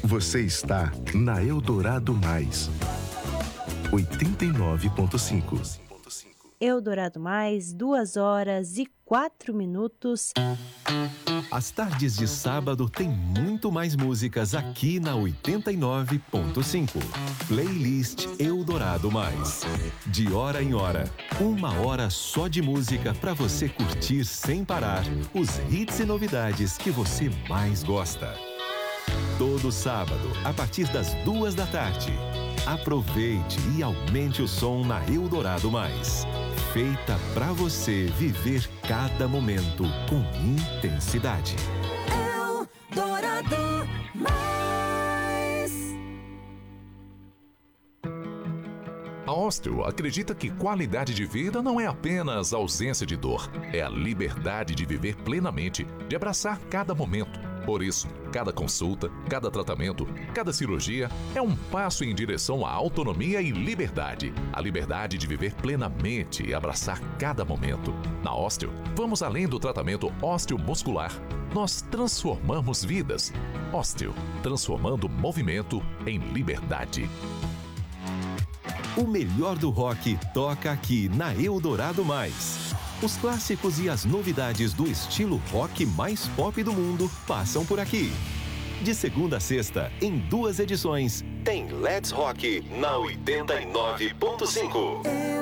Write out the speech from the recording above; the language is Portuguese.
Você está na Eldorado Mais 89.5. Eldorado Mais, 2h04. As tardes de sábado tem muito mais músicas aqui na 89.5. Playlist Eldorado Mais. De hora em hora, 1 hora só de música para você curtir sem parar os hits e novidades que você mais gosta. Todo sábado, a partir das 2 da tarde. Aproveite e aumente o som na Eldorado Mais. Feita para você viver cada momento com intensidade. Eldorado Mais. A Osteo acredita que qualidade de vida não é apenas ausência de dor, é a liberdade de viver plenamente, de abraçar cada momento. Por isso, cada consulta, cada tratamento, cada cirurgia é um passo em direção à autonomia e liberdade. A liberdade de viver plenamente e abraçar cada momento. Na Osteo, vamos além do tratamento osteomuscular. Nós transformamos vidas. Osteo, transformando movimento em liberdade. O melhor do rock toca aqui na Eldorado Mais. Os clássicos e as novidades do estilo rock mais pop do mundo passam por aqui. De segunda a sexta, em 2 edições, tem Let's Rock na 89.5.